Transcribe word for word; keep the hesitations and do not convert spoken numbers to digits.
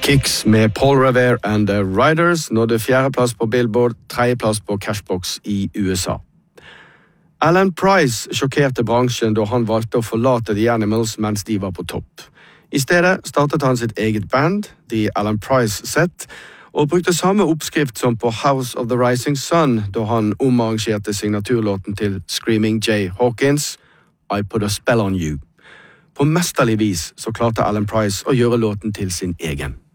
Kicks med Paul Revere and the Riders nådde fjerdeplass på Billboard, tredjeplass på Cashbox i U S A. Alan Price sjokkerte bransjen da han valgte å forlate The Animals mens de var på topp. I stedet startet han sitt eget band, The Alan Price Set, og brukte samme oppskrift som på House of the Rising Sun da han omarrangerte signaturlåten til Screaming Jay Hawkins, I Put a Spell on You. På mesterlig vis så klarte Alan Price å gjøre låten til sin egen.